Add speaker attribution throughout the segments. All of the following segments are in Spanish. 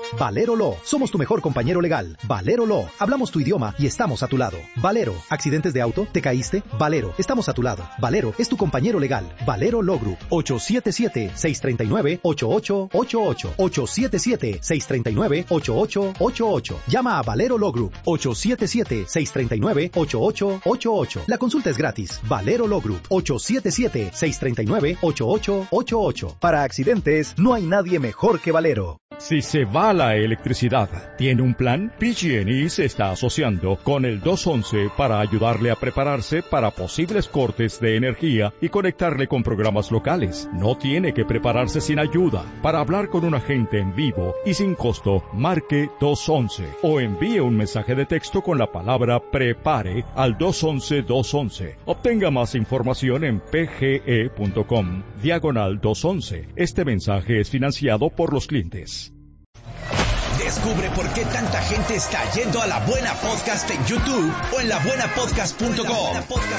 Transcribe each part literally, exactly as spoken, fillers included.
Speaker 1: Valero Law. Somos tu mejor compañero legal. Valero Law. Hablamos tu idioma y estamos a tu lado. Valero. ¿Accidentes de auto? ¿Te caíste? Valero. Estamos a tu lado. Valero es tu compañero legal. Valero Law Group. ocho siete siete, seis tres nueve, ocho ocho ocho ocho. ocho siete siete, seis tres nueve, ocho ocho ocho ocho. Llama a Valero Law Group. ocho siete siete, seis tres nueve, ocho ocho ocho ocho. La consulta es gratis. Valero Law Group. ocho siete siete, seis tres nueve, ocho ocho ocho ocho. Para accidentes, no hay nadie mejor que Valero.
Speaker 2: Si se va la electricidad, ¿tiene un plan? P G and E se está asociando con el dos once para ayudarle a prepararse para posibles cortes de energía y conectarle con programas locales. No tiene que prepararse sin ayuda. Para hablar con un agente en vivo y sin costo, marque dos once o envíe un mensaje de texto con la palabra PREPARE al dos once dos once. Obtenga más información en pge.com diagonal dos once. Este mensaje es financiado por los clientes.
Speaker 3: Descubre por qué tanta gente está yendo a La Buena Podcast en YouTube o en la buena podcast punto com.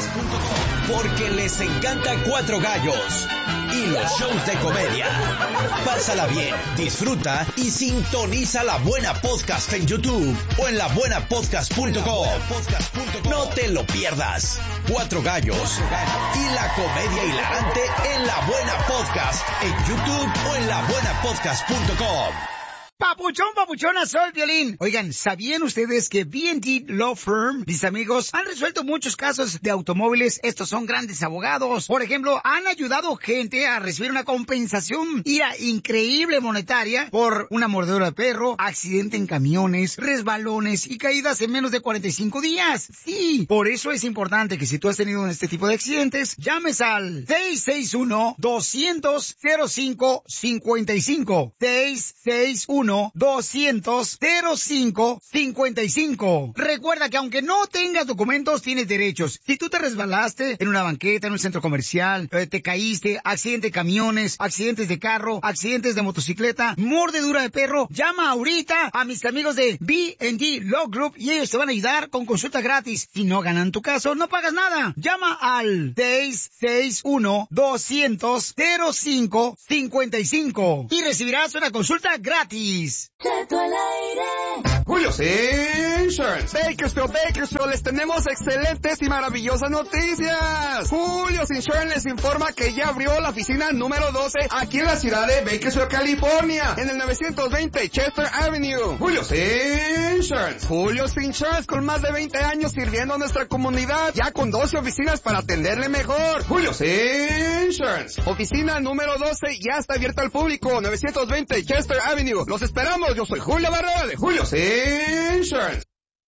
Speaker 3: Porque les encanta Cuatro Gallos y los shows de comedia. Pásala bien, disfruta y sintoniza La Buena Podcast en YouTube o en la buena podcast punto com. No te lo pierdas. Cuatro Gallos y la comedia hilarante en La Buena Podcast en YouTube o en la buena podcast punto com.
Speaker 4: Papuchón, papuchona, soy Violín. Oigan, ¿sabían ustedes que B and D Law Firm, mis amigos, han resuelto muchos casos de automóviles? Estos son grandes abogados. Por ejemplo, han ayudado gente a recibir una compensación ira increíble monetaria por una mordedura de perro, accidente en camiones, resbalones y caídas en menos de cuarenta y cinco días. Sí, por eso es importante que si tú has tenido este tipo de accidentes, llames al seis seis uno, dos cero cero, cero cinco cinco cinco. seis seis uno, doscientos, cero cinco cincuenta y cinco. Recuerda que aunque no tengas documentos, tienes derechos. Si tú te resbalaste en una banqueta, en un centro comercial, eh, te caíste, accidente de camiones, accidentes de carro, accidentes de motocicleta, mordedura de perro, llama ahorita a mis amigos de B and D Law Group y ellos te van a ayudar con consulta gratis. Si no ganan tu caso, no pagas nada. Llama al seis seis uno, doscientos, cero cinco cincuenta y cinco y recibirás una consulta gratis.
Speaker 5: Chato al aire.
Speaker 6: Julio's Insurance. Bakersfield, Bakersfield, les tenemos excelentes y maravillosas noticias. Julio's Insurance les informa que ya abrió la oficina número doce aquí en la ciudad de Bakersfield, California, en el novecientos veinte Chester Avenue. Julio's Insurance. Julio's Insurance, con más de veinte años sirviendo a nuestra comunidad, ya con doce oficinas para atenderle mejor. Julio's Insurance. Oficina número doce ya está abierta al público, novecientos veinte Chester Avenue. Los esperamos, yo soy Julio Barrera de Julio's Insurance.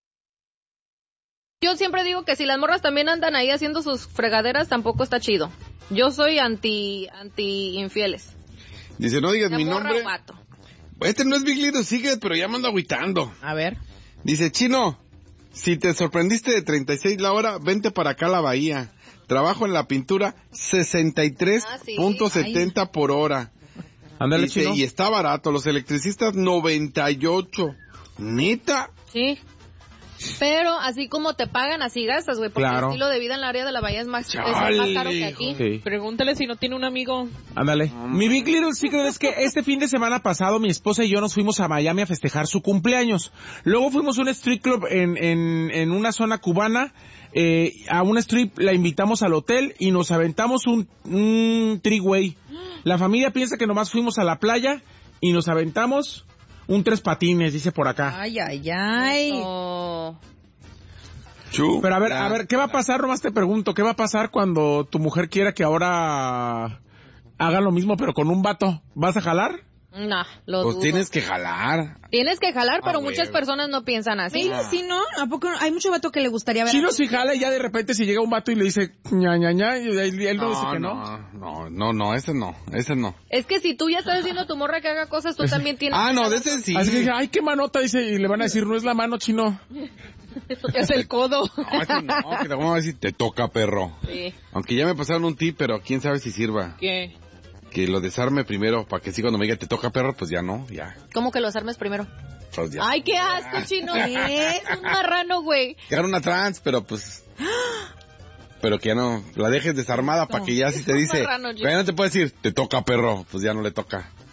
Speaker 7: Yo siempre digo que si las morras también andan ahí haciendo sus fregaderas, tampoco está chido. Yo soy anti anti infieles.
Speaker 8: Dice, no digas
Speaker 7: la
Speaker 8: mi
Speaker 7: morra
Speaker 8: nombre.
Speaker 7: O vato.
Speaker 8: Este no es Big Little Secret, pero ya me ando agüitando.
Speaker 7: A ver.
Speaker 8: Dice, Chino, si te sorprendiste de treinta y seis la hora, vente para acá a la bahía. Trabajo en la pintura sesenta y tres punto setenta por hora.
Speaker 9: Ándale,
Speaker 8: Dice,
Speaker 9: Chino.
Speaker 8: y está barato, los electricistas noventa y ocho. ¿Neta?
Speaker 7: Sí. Pero así como te pagan, así gastas, güey, porque
Speaker 9: Claro.
Speaker 7: el estilo de vida en el área de la bahía es más, es
Speaker 8: Chale,
Speaker 7: más caro que aquí.
Speaker 9: Sí.
Speaker 10: Pregúntale si no tiene un amigo.
Speaker 9: Ándale. Mi Big Little Secret es que este fin de semana pasado mi esposa y yo nos fuimos a Miami a festejar su cumpleaños. Luego fuimos a un street club en, en, en una zona cubana. Eh, a un strip la invitamos al hotel y nos aventamos un, un three-way. La familia piensa que nomás fuimos a la playa y nos aventamos un tres patines, dice por acá.
Speaker 10: Ay, ay, ay.
Speaker 7: Oh.
Speaker 9: Pero a ver, a ver, ¿qué va a pasar? Nomás te pregunto, ¿qué va a pasar cuando tu mujer quiera que ahora haga lo mismo pero con un vato? ¿Vas a jalar?
Speaker 7: No, lo
Speaker 8: Pues
Speaker 7: dudo.
Speaker 8: tienes que jalar.
Speaker 7: Tienes que jalar, pero
Speaker 8: Ah,
Speaker 7: muchas
Speaker 8: güey.
Speaker 7: personas no piensan así.
Speaker 10: Sí, sí, ¿no? ¿A poco no? Hay mucho vato que le gustaría ver?
Speaker 9: Chino sí jala y ya de repente si llega un vato y le dice ña, ña, ña, y él, él no, dice que no.
Speaker 8: No, no, no, ese no, ese no.
Speaker 7: Es que si tú ya estás diciendo a tu morra que haga cosas, tú también tienes
Speaker 8: Ah,
Speaker 7: que
Speaker 8: no,
Speaker 7: hacer
Speaker 8: de ese sí.
Speaker 9: Así que dice, ay, qué manota, dice, y le van a decir, no es la mano, Chino.
Speaker 7: es el codo.
Speaker 8: No, ese no, que te vamos a decir, te toca, perro.
Speaker 7: Sí.
Speaker 8: Aunque ya me pasaron un tip, pero quién sabe si sirva.
Speaker 10: ¿Qué?
Speaker 8: Que lo desarme primero, para que si cuando me diga te toca, perro, pues ya no, ya.
Speaker 7: ¿Cómo que los armes primero?
Speaker 8: Pues ya.
Speaker 7: Ay, qué asco, Chino. Es un marrano, güey.
Speaker 8: Que hagan una trans, pero pues... Pero que ya no, la dejes desarmada para que ya si te dice...
Speaker 7: marrano,
Speaker 8: ya no te puede decir, te toca, perro, pues ya no le toca.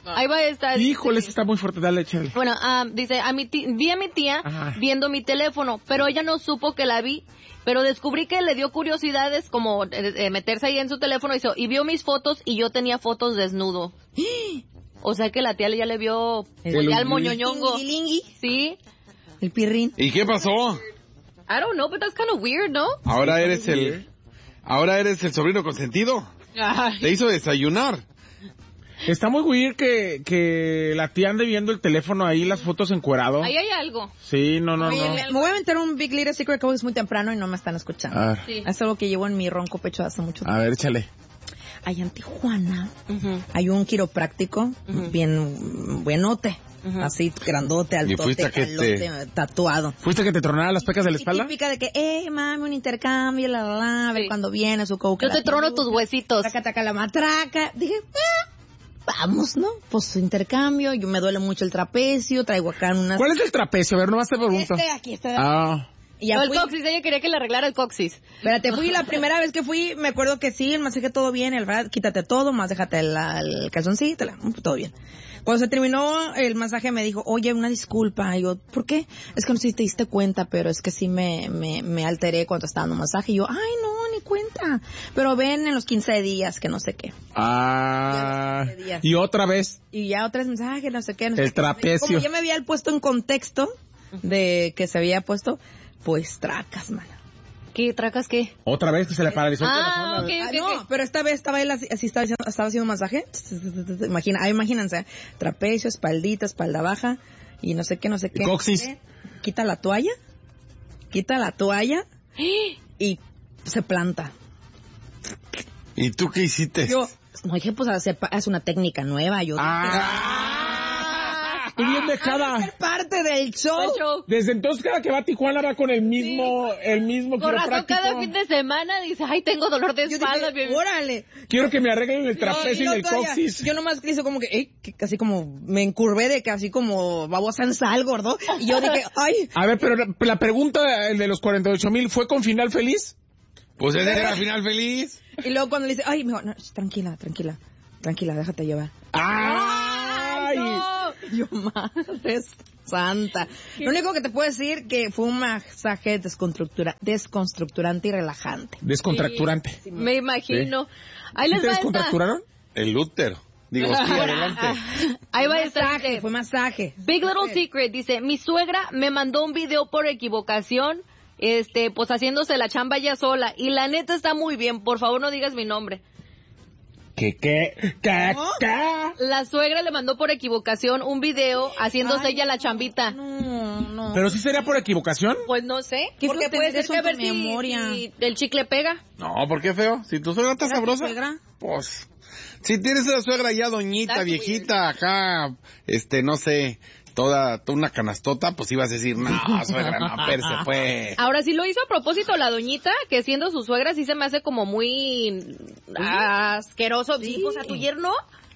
Speaker 7: Ahí va esta.
Speaker 9: Híjole, está muy fuerte, dale, échale.
Speaker 7: Bueno, um, dice, a mi tía, vi a mi tía Ajá. viendo mi teléfono, pero ella no supo que la vi, pero descubrí que le dio curiosidades como eh, meterse ahí en su teléfono y, so, y vio mis fotos y yo tenía fotos desnudo. O sea que la tía ya le vio el, ya el moñoñongo. Sí.
Speaker 10: El pirrín.
Speaker 8: ¿Y qué pasó?
Speaker 7: I don't know, but that's kind of weird, ¿no?
Speaker 8: Ahora eres el, ahora eres el sobrino consentido. Ay. Te hizo desayunar.
Speaker 9: Está muy weird que, que la tía ande viendo el teléfono ahí, las fotos encuerado.
Speaker 7: Ahí hay algo.
Speaker 9: Sí, no, no,
Speaker 10: Oye,
Speaker 9: no.
Speaker 10: Me voy a meter un Big Little Secret que es muy temprano y no me están escuchando. Sí. Es algo que llevo en mi ronco pecho hace mucho tiempo.
Speaker 9: A ver, échale.
Speaker 10: Allá en Tijuana uh-huh. hay un quiropráctico uh-huh. bien buenote. Uh-huh. Así, grandote, altote, calote, te... tatuado.
Speaker 9: ¿Fuiste que te tronara las pecas de la espalda?
Speaker 10: Y típica de que, eh, mami, un intercambio, la, la, la, a ver sí. cuando viene su coca.
Speaker 7: Yo te trono tus huesitos.
Speaker 10: Taca, taca, la matraca. Dije, eh, vamos, ¿no? Pues su intercambio, yo me duele mucho el trapecio, traigo acá unas...
Speaker 9: ¿Cuál es el trapecio? A ver, nomás te pregunto.
Speaker 10: Este, aquí está.
Speaker 9: Ah.
Speaker 7: Y ya no, fui... el coxis, ella quería que le arreglara el coxis.
Speaker 10: Espérate, fui la primera vez que fui, me acuerdo que sí, el masaje todo bien, el verdad, quítate todo, más déjate el, el calzoncito, la, todo bien. Cuando se terminó el masaje me dijo, oye, una disculpa. Y yo, ¿por qué? Es que no sé si te diste cuenta, pero es que sí me, me, me alteré cuando estaba dando masaje. Y yo, ay, no, ni cuenta. Pero ven en los quince días, que no sé qué.
Speaker 9: Ah, y otra vez.
Speaker 10: Y ya otra vez mensaje, no sé qué. No
Speaker 9: el
Speaker 10: sé
Speaker 9: trapecio.
Speaker 10: Como ya me había puesto en contexto de que se había puesto, pues tracas, mano.
Speaker 7: ¿Qué? ¿Tracas qué?
Speaker 9: Otra vez que se le paralizó
Speaker 7: ah,
Speaker 9: la zona.
Speaker 7: Okay, okay,
Speaker 10: ah, no,
Speaker 7: okay.
Speaker 10: pero esta vez estaba él así, así estaba, estaba haciendo masaje. Imagina, ah, imagínense, trapecio, espaldita, espalda baja y no sé qué, no sé qué.
Speaker 9: Coxis.
Speaker 10: Quita la toalla, quita la toalla y se planta.
Speaker 8: ¿Y tú qué hiciste?
Speaker 10: Yo, no dije, pues es una técnica nueva. Yo
Speaker 9: ah. Muy bien dejada.
Speaker 10: Ser parte del show.
Speaker 7: show.
Speaker 9: Desde entonces cada que va a Tijuana va con el mismo, sí. el mismo
Speaker 7: Por razón cada fin de semana dice, ay, tengo dolor de espalda.
Speaker 10: Dije, órale.
Speaker 9: Quiero que me arreglen el trapecio no, y, y el coxis.
Speaker 10: Yo nomás hice como que, eh, que casi como, me encurvé de que así como babosa en sal, gordo. Y yo dije, ay.
Speaker 9: A ver, pero la, la pregunta el de los cuarenta y ocho mil, ¿fue con final feliz?
Speaker 8: Pues ese era final feliz.
Speaker 10: Y luego cuando le dice, ay, mejor, no, tranquila, tranquila, tranquila, déjate llevar.
Speaker 9: ¡Ay!
Speaker 10: No. Yo, madre santa. Lo único que te puedo decir que fue un masaje desconstructura, desconstructurante y relajante.
Speaker 9: Descontracturante.
Speaker 7: Sí, me imagino. ¿Sí? Ahí les
Speaker 9: ¿Sí
Speaker 7: va
Speaker 9: te descontracturaron?
Speaker 8: El útero. Digo, sí, adelante.
Speaker 7: Ahí va
Speaker 10: el masaje, fue masaje.
Speaker 7: Big Little Secret dice, mi suegra me mandó un video por equivocación, este, pues haciéndose la chamba ella sola, y la neta está muy bien, por favor no digas mi nombre.
Speaker 9: ¿Qué, qué, qué,
Speaker 7: ¿No?
Speaker 9: qué?
Speaker 7: La suegra le mandó por equivocación un video haciéndose Ay, ella la chambita.
Speaker 10: No, no.
Speaker 9: ¿Pero sí sería por equivocación?
Speaker 7: Pues no sé.
Speaker 10: ¿Qué
Speaker 7: porque puede ser que a ver si,
Speaker 10: memoria?
Speaker 7: si el chicle pega.
Speaker 8: No, ¿por qué feo? Si tu suegra está sabrosa. Suegra? Pues, si tienes una suegra ya doñita, That's viejita, weird. Acá, este, no sé... Toda, toda una canastota, pues ibas a decir, no, suegra, no, pero se fue.
Speaker 7: Ahora, si lo hizo a propósito la doñita, que siendo su suegra sí se me hace como muy asqueroso. Sí, sí, pues a tu yerno.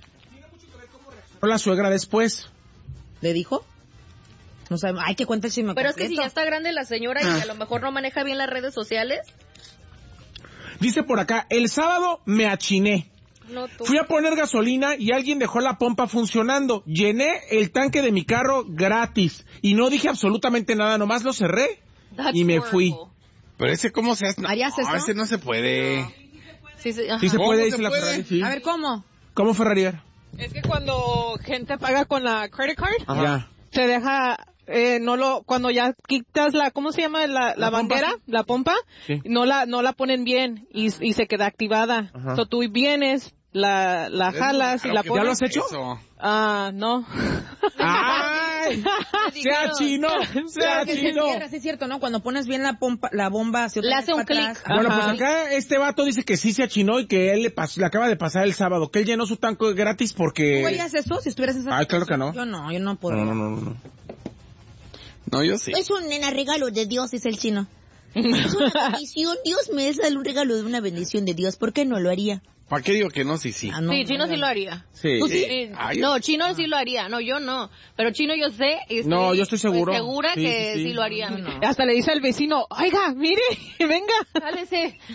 Speaker 9: La suegra después.
Speaker 10: ¿Le dijo? No sé, hay que cuenta el chisme
Speaker 7: Pero
Speaker 10: completo.
Speaker 7: es que si ya está grande la señora y a lo mejor no maneja bien las redes sociales.
Speaker 9: Dice por acá, el sábado me achiné. No, fui a poner gasolina y alguien dejó la pompa funcionando. Llené el tanque de mi carro gratis y no dije absolutamente nada, nomás lo cerré
Speaker 7: That's
Speaker 9: y me
Speaker 7: horrible.
Speaker 9: fui.
Speaker 8: Pero ese, ¿cómo se hace? No,
Speaker 10: ¿Harías eso?
Speaker 8: ese no se puede.
Speaker 7: No. Sí, sí,
Speaker 9: sí se puede, dice
Speaker 8: se
Speaker 9: la
Speaker 8: puede?
Speaker 9: Ferrari, sí.
Speaker 10: A ver, ¿cómo?
Speaker 9: ¿Cómo Ferrari?
Speaker 11: Es que cuando gente paga con la credit card,
Speaker 9: Ajá.
Speaker 11: te deja... Eh, no lo cuando ya quitas la ¿cómo se llama la, la,
Speaker 9: ¿La
Speaker 11: manguera
Speaker 9: pompa?
Speaker 11: la pompa
Speaker 9: sí.
Speaker 11: no la no la ponen bien y, y se queda activada. So, tú vienes la la jalas y la pones.
Speaker 9: ¿Ya lo has hecho?
Speaker 11: Ah, uh, no.
Speaker 9: Ay, sea chino, sea chino.
Speaker 10: Sí, es cierto, ¿no? Cuando pones bien la pompa, la bomba hacia
Speaker 7: le hace un clic.
Speaker 9: Bueno, pues acá este vato dice que sí se achinó y que él le pasó, le acaba de pasar el sábado, que él llenó su tanque gratis porque.
Speaker 10: ¿Tú harías eso si estuvieras en esa
Speaker 9: Ay, claro que no.
Speaker 10: Yo no, yo no puedo.
Speaker 9: No, no, no, no.
Speaker 8: No, yo sí.
Speaker 10: Es un nena regalo de Dios, dice el chino. Es una bendición. Dios me da un regalo de una bendición de Dios. ¿Por qué no lo haría?
Speaker 8: ¿Para qué digo que no? Sí, sí.
Speaker 7: Ah, no, sí, Chino no, sí lo haría.
Speaker 9: Sí.
Speaker 7: ¿Tú sí?
Speaker 8: sí. Ay,
Speaker 7: no, Chino sí lo haría. No, yo no. Pero Chino yo sé. Estoy,
Speaker 9: no, yo estoy seguro.
Speaker 7: Estoy segura
Speaker 9: sí,
Speaker 7: que
Speaker 9: sí,
Speaker 7: sí,
Speaker 9: sí
Speaker 7: lo haría.
Speaker 10: No, no.
Speaker 11: Hasta le dice al vecino, oiga, mire, venga.
Speaker 7: Sálese.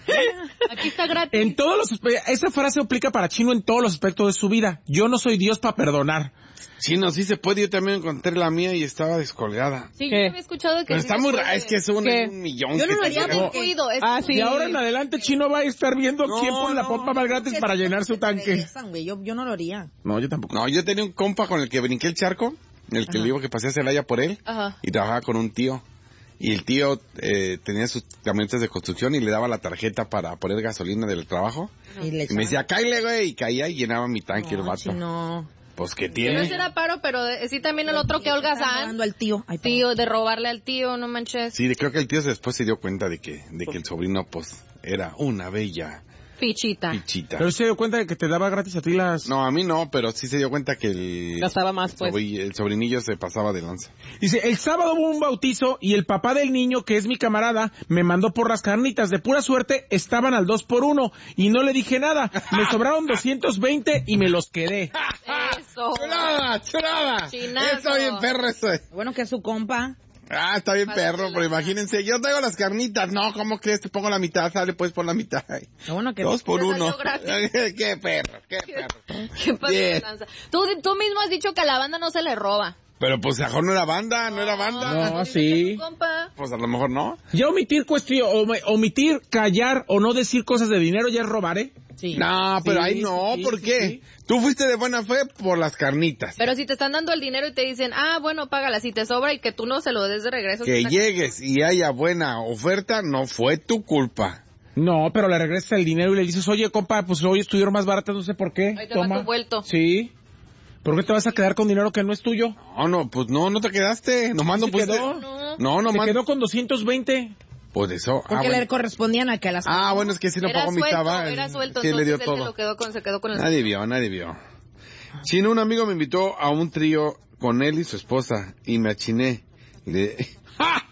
Speaker 7: Aquí está gratis.
Speaker 9: En todos los, esa frase aplica para Chino en todos los aspectos de su vida. Yo no soy Dios para perdonar.
Speaker 8: Chino, sí se puede. Yo también encontré la mía y estaba descolgada.
Speaker 7: Sí, yo había escuchado que...
Speaker 8: Pero
Speaker 7: sí
Speaker 8: está muy
Speaker 7: puede.
Speaker 8: raro, es que es un, un millón.
Speaker 7: Yo no
Speaker 8: que
Speaker 7: lo haría
Speaker 8: te-
Speaker 7: por cuido. Es
Speaker 9: Ah,
Speaker 7: como-
Speaker 9: sí. Y ahora en adelante Chino va a estar viendo
Speaker 8: No,
Speaker 9: quién pone la
Speaker 8: no.
Speaker 9: pompa más gratis para llenar su tanque.
Speaker 10: Yo, yo no lo haría.
Speaker 9: No, yo tampoco.
Speaker 8: No, yo tenía un compa con el que brinqué el charco, el que le digo que pasé a Celaya por él,
Speaker 7: Ajá.
Speaker 8: y trabajaba con un tío. Y el tío eh, tenía sus camionetas de construcción y le daba la tarjeta para poner gasolina del trabajo.
Speaker 10: Y, le
Speaker 8: Y me decía, cáile, güey, y caía y llenaba mi tanque el vato.
Speaker 10: No.
Speaker 8: Pues, ¿qué
Speaker 7: Pero
Speaker 8: tiene?
Speaker 7: ese era paro, pero eh, sí también el otro que holgazán.
Speaker 10: Dando al tío. Ay,
Speaker 7: Tío, de robarle al tío, no manches.
Speaker 8: Sí, creo que el tío después se dio cuenta de que, de que el sobrino, pues, era una bella
Speaker 7: Fichita.
Speaker 8: pichita.
Speaker 9: Pero se dio cuenta de que te daba gratis a ti las...
Speaker 8: No, a mí no, pero sí se dio cuenta que el...
Speaker 11: Gastaba más, pues.
Speaker 8: sobri- el sobrinillo se pasaba de lanza.
Speaker 9: Dice, el sábado hubo un bautizo y el papá del niño, que es mi camarada, me mandó por las carnitas. De pura suerte, estaban al dos por uno y no le dije nada. Me sobraron doscientos veinte y me los quedé.
Speaker 7: Eso.
Speaker 8: ¡Chulada, chulada!
Speaker 7: Chinazo.
Speaker 8: Está bien perro eso.
Speaker 10: Bueno, que es su compa.
Speaker 8: Ah, está bien perro, pero imagínense, yo traigo las carnitas. No, ¿cómo crees? Te pongo la mitad, sale pues por la mitad.
Speaker 10: Lo bueno que...
Speaker 8: Dos por
Speaker 7: Te
Speaker 8: uno.
Speaker 7: salió gratis.
Speaker 8: Qué perro, qué perro.
Speaker 7: ¿Qué pasa
Speaker 8: Bien.
Speaker 7: de lanza? Tú, tú mismo has dicho que a la banda no se le roba.
Speaker 8: Pero pues a lo mejor no era banda, no era banda.
Speaker 9: No, sí.
Speaker 7: Compa.
Speaker 8: Pues a lo mejor no.
Speaker 9: Ya omitir cuestión, omitir, callar o no decir cosas de dinero ya es robar, ¿eh?
Speaker 10: Sí.
Speaker 8: No, pero
Speaker 9: Sí,
Speaker 8: ahí no,
Speaker 9: sí,
Speaker 8: ¿por
Speaker 9: sí,
Speaker 8: qué?
Speaker 9: sí.
Speaker 8: Tú fuiste de buena fe por las carnitas.
Speaker 7: Pero si te están dando el dinero y te dicen, ah, bueno, págala, si te sobra y que tú no se lo des de regreso.
Speaker 8: Que
Speaker 7: está-
Speaker 8: llegues y haya buena oferta, no fue tu culpa.
Speaker 9: No, pero le regresas el dinero y le dices, oye, compa, pues hoy estuvieron más baratas, no sé por qué.
Speaker 7: Ahí te va
Speaker 9: Toma.
Speaker 7: tu vuelto.
Speaker 9: Sí. ¿Por qué te vas a quedar con dinero que no es tuyo?
Speaker 8: No, no, pues no, no te quedaste. Nomás no
Speaker 9: ¿Se
Speaker 8: pusiste.
Speaker 9: quedó?
Speaker 7: No.
Speaker 8: No,
Speaker 9: Se
Speaker 8: nomás.
Speaker 9: quedó con doscientos veinte.
Speaker 8: Pues eso. Ah,
Speaker 10: Porque
Speaker 8: bueno.
Speaker 10: le correspondían a que las...
Speaker 8: Ah, bueno, es que si no
Speaker 7: Era
Speaker 8: pagó mi
Speaker 7: suelto,
Speaker 8: taba.
Speaker 7: era suelto,
Speaker 8: Sí, le dio
Speaker 7: entonces él se
Speaker 8: todo.
Speaker 7: lo quedó con, se quedó con el...
Speaker 8: Nadie vio, nadie vio. Chino, un amigo me invitó a un trío con él y su esposa y me achiné. Le, ¡Ja!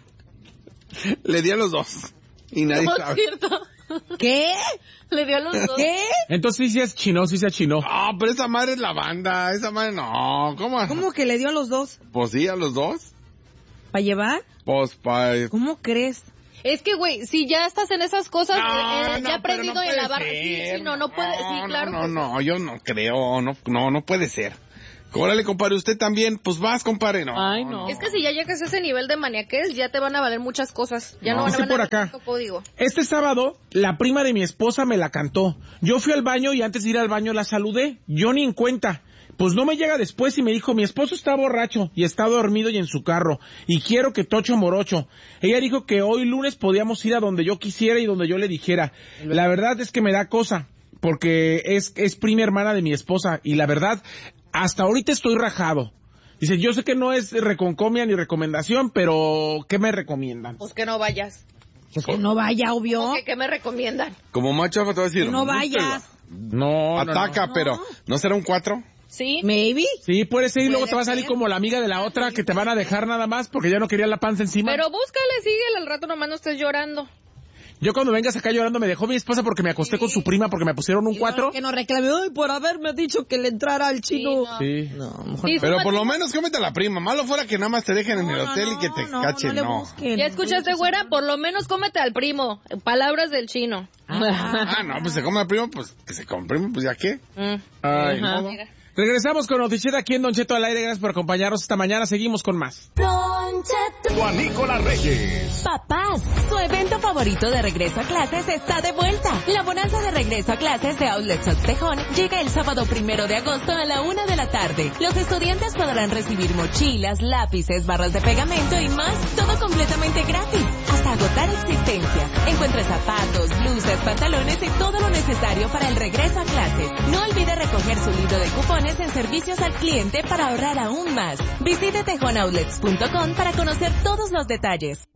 Speaker 8: Le di a los dos. Y nadie
Speaker 7: No es
Speaker 8: sabe.
Speaker 7: cierto.
Speaker 10: ¿Qué?
Speaker 7: Le dio a los dos.
Speaker 10: ¿Qué?
Speaker 9: Entonces sí es chino, sí se chinó.
Speaker 8: No, pero esa madre es la banda. Esa madre no. ¿Cómo?
Speaker 10: ¿Cómo que le dio a los dos?
Speaker 8: Pues sí, a los dos.
Speaker 10: ¿Para llevar?
Speaker 8: Pues pa...
Speaker 10: ¿Cómo crees?
Speaker 7: Es que, güey, si ya estás en esas cosas,
Speaker 8: No,
Speaker 7: eh,
Speaker 8: no,
Speaker 7: ya aprendido
Speaker 8: pero no
Speaker 7: en la
Speaker 8: puede
Speaker 7: barra. Sí,
Speaker 8: ser.
Speaker 7: sí, no, no puede, sí,
Speaker 8: No,
Speaker 7: claro.
Speaker 8: No,
Speaker 7: que
Speaker 8: no, no, yo no creo. No, no, no puede ser. Órale, compadre, usted también. Pues vas, compadre. No.
Speaker 11: Ay, no.
Speaker 7: Es que si ya llegas a ese nivel de maniaquez, ya te van a valer muchas cosas. Ya no,
Speaker 9: No.
Speaker 7: van a
Speaker 9: Dice
Speaker 7: valer
Speaker 9: por acá.
Speaker 7: tanto código.
Speaker 9: Este sábado, la prima de mi esposa me la cantó. Yo fui al baño y antes de ir al baño la saludé. Yo ni en cuenta. Pues no me llega después y me dijo, mi esposo está borracho y está dormido y en su carro. Y quiero que tocho morocho. Ella dijo que hoy lunes podíamos ir a donde yo quisiera y donde yo le dijera. La verdad es que me da cosa. Porque es, es prima hermana de mi esposa. Y la verdad, hasta ahorita estoy rajado. Dice, yo sé que no es reconcomia ni recomendación, pero ¿qué me recomiendan?
Speaker 7: Pues que no vayas.
Speaker 10: Pues que no vaya, obvio.
Speaker 7: ¿Qué, qué me recomiendan?
Speaker 8: Como macho, te voy a decir.
Speaker 10: Que no vayas.
Speaker 9: No,
Speaker 8: Ataca,
Speaker 10: no.
Speaker 8: pero ¿no será un cuatro?
Speaker 7: Sí.
Speaker 10: Maybe.
Speaker 9: Sí, puede ser y luego
Speaker 10: Puede
Speaker 9: te va a salir
Speaker 10: ser.
Speaker 9: como la amiga de la otra que te van a dejar nada más porque ya no quería la panza encima.
Speaker 7: Pero búscale, síguele al rato, nomás no estés llorando.
Speaker 9: Yo cuando vengas acá llorando me dejó mi esposa porque me acosté con su prima porque me pusieron un cuatro.
Speaker 10: Que nos reclame, ay, por haberme dicho que le entrara al chino.
Speaker 9: Sí.
Speaker 10: No, mejor
Speaker 7: Sí,
Speaker 8: Pero
Speaker 7: súmate-
Speaker 8: por lo menos cómete a la prima. Malo fuera que nada más te dejen en el
Speaker 10: no,
Speaker 8: hotel
Speaker 10: no,
Speaker 8: y que te
Speaker 10: no,
Speaker 8: cachen.
Speaker 10: no le
Speaker 8: No.
Speaker 10: busquen.
Speaker 7: ¿Ya escuchaste, güera? Por lo menos cómete al primo. Palabras del chino.
Speaker 8: Ah, no, pues se come al primo, pues que se come al primo, pues ya qué.
Speaker 7: Mm.
Speaker 9: Ay,
Speaker 11: Ajá.
Speaker 9: no. Regresamos con Noticieta aquí en Don Cheto al aire. Gracias por acompañarnos esta mañana. Seguimos con más.
Speaker 5: Don Cheto.
Speaker 2: Juanicola Reyes.
Speaker 12: Papás, su evento favorito de regreso a clases está de vuelta. La bonanza de regreso a clases de Outlet Sot Tejón llega el sábado primero de agosto a la una de la tarde. Los estudiantes podrán recibir mochilas, lápices, barras de pegamento y más, todo completamente gratis, hasta agotar existencia. Encuentra zapatos, blusas, pantalones y todo lo necesario para el regreso a clases. No olvide recoger su libro de cupones en servicios al cliente para ahorrar aún más. Visite tejón outlets punto com para conocer todos los detalles.